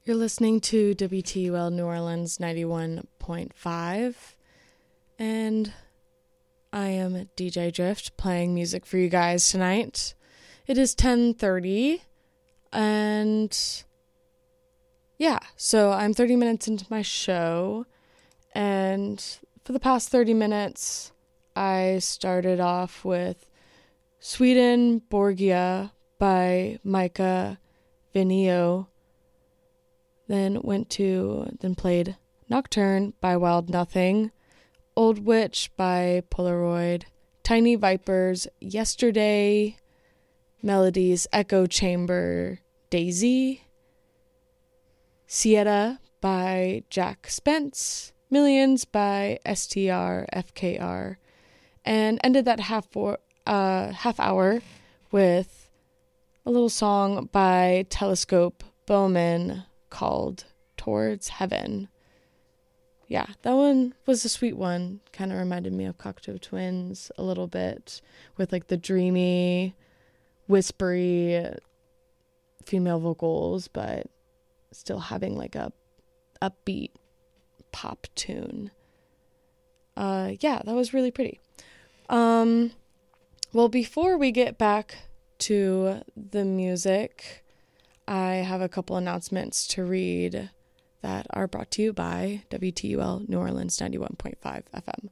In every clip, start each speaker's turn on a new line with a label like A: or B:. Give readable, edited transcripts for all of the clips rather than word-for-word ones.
A: You're listening to WTUL New Orleans 91.5, and I am DJ Drift playing music for you guys tonight. It is 10:30, and yeah, so I'm 30 minutes into my show, and for the past 30 minutes, I started off with Sweden Borgia by Micah Vineo. Then played Nocturne by Wild Nothing, Old Witch by Polaroid, Tiny Vipers, Yesterday, Melodies, Echo Chamber, Daisy, Sieta by Jack Spence, Millions by STR FKR, and ended that half hour with a little song by Telescope Bowman called Towards Heaven. Yeah, that one was a sweet one. Kind of reminded me of Cocteau Twins a little bit, with like the dreamy, whispery female vocals, but still having like a upbeat pop tune. Yeah, that was really pretty. Well, before we get back to the music, I have a couple announcements to read that are brought to you by WTUL New Orleans 91.5 FM.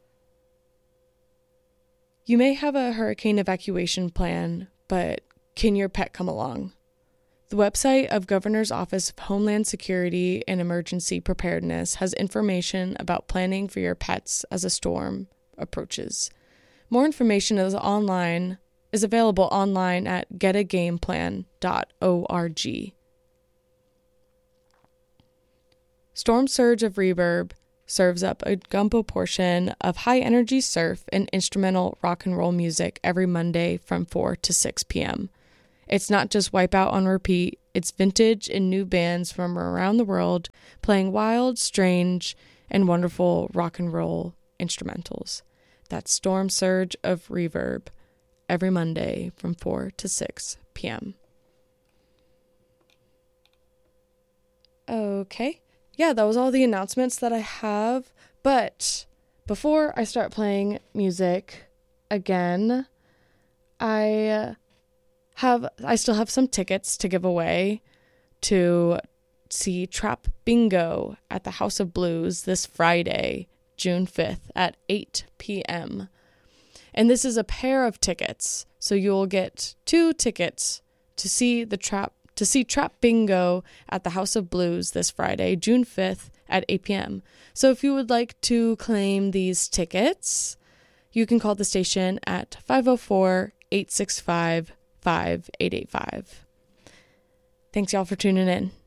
A: You may have a hurricane evacuation plan, but can your pet come along? The website of Governor's Office of Homeland Security and Emergency Preparedness has information about planning for your pets as a storm approaches. More information is available online at getagameplan.org. Storm Surge of Reverb serves up a gumbo portion of high-energy surf and instrumental rock and roll music every Monday from 4 to 6 p.m. It's not just Wipeout on repeat, it's vintage and new bands from around the world playing wild, strange, and wonderful rock and roll instrumentals. That's Storm Surge of Reverb every Monday from 4 to 6 p.m. Okay. Yeah, that was all the announcements that I have. But before I start playing music again, I still have some tickets to give away to see Trap Bingo at the House of Blues this Friday, June 5th at 8 p.m. And this is a pair of tickets, so you'll get 2 tickets to see Trap Bingo at the House of Blues this Friday, June 5th at 8 p.m. So if you would like to claim these tickets, you can call the station at 504-865-5885. Thanks y'all for tuning in.